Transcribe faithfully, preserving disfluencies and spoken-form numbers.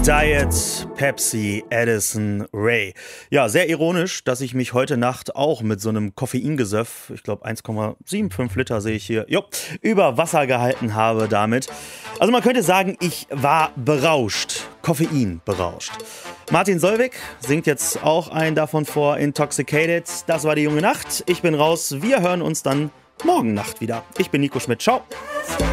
Diet Pepsi Addison Rae. Ja, sehr ironisch, dass ich mich heute Nacht auch mit so einem Koffeingesöff, ich glaube eins Komma fünfundsiebzig Liter sehe ich hier, jo, über Wasser gehalten habe damit. Also man könnte sagen, ich war berauscht, Koffein berauscht. Martin Solveig singt jetzt auch einen davon vor, Intoxicated. Das war die junge Nacht. Ich bin raus. Wir hören uns dann morgen Nacht wieder. Ich bin Nico Schmidt. Ciao.